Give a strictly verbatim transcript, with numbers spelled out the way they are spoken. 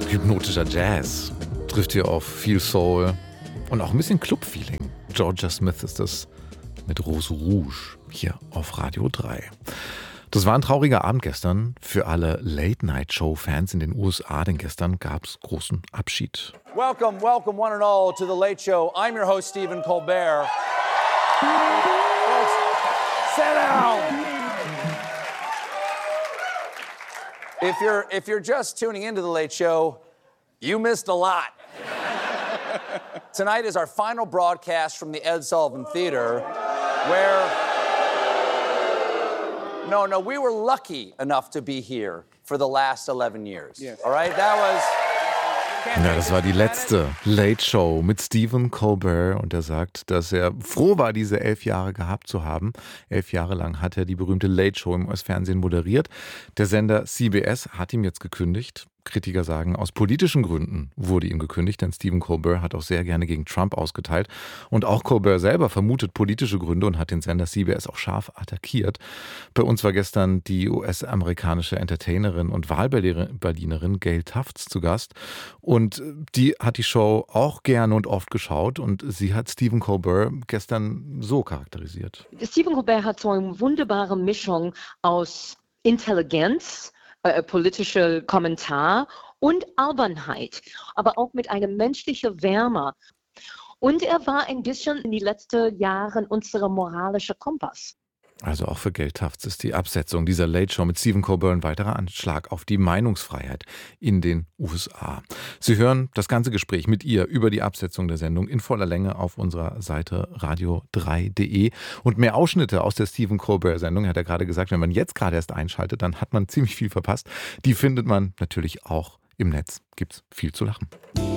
Hypnotischer Jazz trifft hier auf viel Soul und auch ein bisschen Club-Feeling. Georgia Smith ist das mit Rose Rouge hier auf Radio drei. Das war ein trauriger Abend gestern für alle Late-Night-Show-Fans in den U S A, denn gestern gab es großen Abschied. Welcome, welcome one and all to The Late Show. I'm your host, Stephen Colbert. Folks, sit down. If you're, if you're just tuning into The Late Show, you missed a lot. Tonight is our final broadcast from the Ed Sullivan Theater, where... No, no, we were lucky enough to be here for the last eleven years. Yes. All right, that was... Ja, das war die letzte Late Show mit Stephen Colbert und er sagt, dass er froh war, diese elf Jahre gehabt zu haben. Elf Jahre lang hat er die berühmte Late Show im U S-Fernsehen moderiert. Der Sender C B S hat ihm jetzt gekündigt. Kritiker sagen, aus politischen Gründen wurde ihm gekündigt, denn Stephen Colbert hat auch sehr gerne gegen Trump ausgeteilt. Und auch Colbert selber vermutet politische Gründe und hat den Sender C B S auch scharf attackiert. Bei uns war gestern die U S-amerikanische Entertainerin und Wahlberlinerin Gail Tufts zu Gast. Und die hat die Show auch gerne und oft geschaut. Und sie hat Stephen Colbert gestern so charakterisiert. Stephen Colbert hat so eine wunderbare Mischung aus Intelligenz, Äh, politischer Kommentar und Albernheit, aber auch mit einer menschlichen Wärme. Und er war ein bisschen in den letzten Jahren unser moralischer Kompass. Also auch für Gail Tufts ist die Absetzung dieser Late Show mit Stephen Colbert ein weiterer Anschlag auf die Meinungsfreiheit in den U S A. Sie hören das ganze Gespräch mit ihr über die Absetzung der Sendung in voller Länge auf unserer Seite radio drei punkt de. Und mehr Ausschnitte aus der Stephen Colbert-Sendung, hat er gerade gesagt, wenn man jetzt gerade erst einschaltet, dann hat man ziemlich viel verpasst. Die findet man natürlich auch im Netz. Gibt's viel zu lachen.